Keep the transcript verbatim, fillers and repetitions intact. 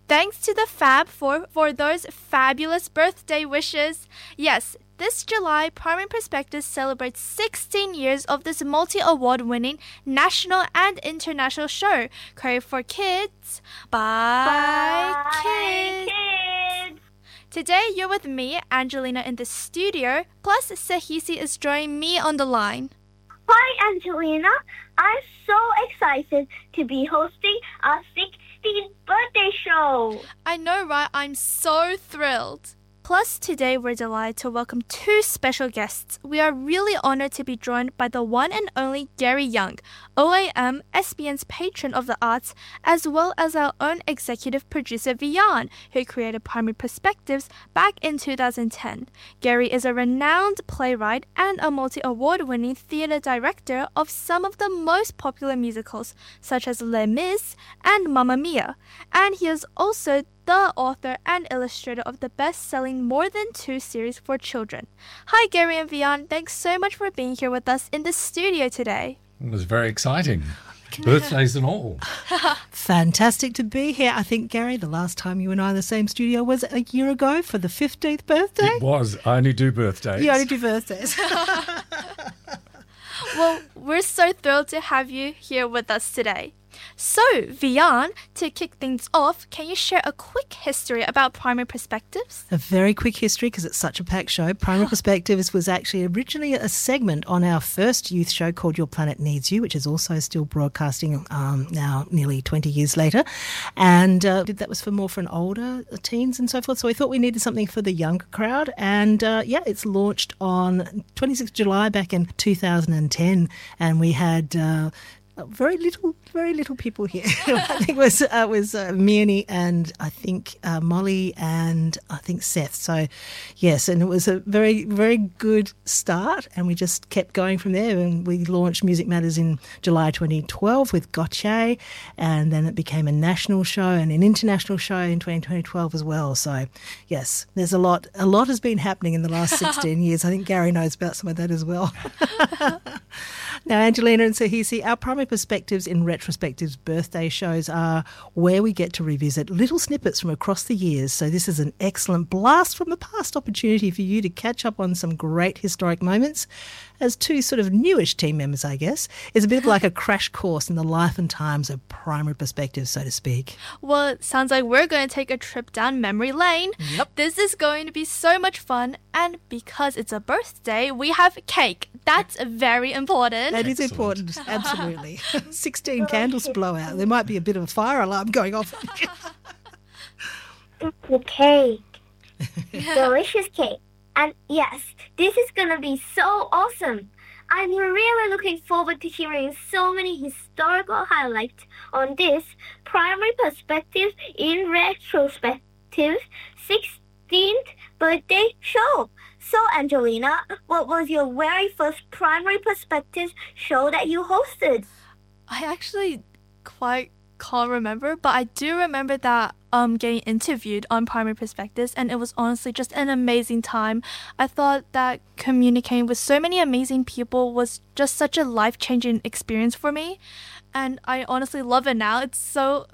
Thanks to the Fab Four for those fabulous birthday wishes. Yes, this July, Primary Perspectives celebrates sixteen years of this multi-award winning national and international show, created for kids by, Bye, kids. kids. Today, you're with me, Angelina, in the studio, plus Sahisi is joining me on the line. Hi, Angelina. I'm so excited to be hosting our sixteenth birthday show. I know, right? I'm so thrilled. Plus, today we're delighted to welcome two special guests. We are really honored to be joined by the one and only Gary Young, O A M, S B N's patron of the arts, as well as our own executive producer, Vian, who created Primary Perspectives back in two thousand ten. Gary is a renowned playwright and a multi-award-winning theatre director of some of the most popular musicals, such as Les Mis and Mamma Mia. And he is also the author and illustrator of the best-selling More Than Two series for children. Hi, Gary and Vian. Thanks so much for being here with us in the studio today. It was very exciting. Birthdays and all. Fantastic to be here. I think, Gary, the last time you and I were in the same studio was a year ago for the fifteenth birthday. It was. I only do birthdays. You only do birthdays. Well, we're so thrilled to have you here with us today. So, Vian, to kick things off, can you share a quick history about Primary Perspectives? A very quick history, because it's such a packed show. Primary Perspectives was actually originally a segment on our first youth show called Your Planet Needs You, which is also still broadcasting um, now nearly twenty years later. And uh, that was for more for an older teens and so forth. So we thought we needed something for the younger crowd. And uh, yeah, it's launched on twenty-sixth of July back in two thousand ten. And we had Uh, Very little, very little people here. I think it was uh, was uh, Mione and I think uh, Molly and I think Seth. So, yes, and it was a very, very good start, and we just kept going from there. And we launched Music Matters in July twenty twelve with Gautier, and then it became a national show and an international show in twenty twelve as well. So, yes, there's a lot. A lot has been happening in the last sixteen years. I think Gary knows about some of that as well. Now, Angelina and Sahisi, our Primary Perspectives in Retrospectives birthday shows are where we get to revisit little snippets from across the years. So this is an excellent blast from the past opportunity for you to catch up on some great historic moments. As two sort of newish team members, I guess, it's a bit like a crash course in the life and times of Primary Perspectives, so to speak. Well, it sounds like we're going to take a trip down memory lane. Yep. This is going to be so much fun, and because it's a birthday, we have cake. That's very important. That is important, absolutely. sixteen candles to blow out. There might be a bit of a fire alarm going off. It's a cake. Delicious cake. And yes, this is going to be so awesome. I'm really looking forward to hearing so many historical highlights on this Primary Perspectives in Retrospectives sixteenth birthday show. So, Angelina, what was your very first Primary Perspectives show that you hosted? I actually quite can't remember, but I do remember that um getting interviewed on Primary Perspectives, and it was honestly just an amazing time. I thought that communicating with so many amazing people was just such a life-changing experience for me, and I honestly love it now. It's so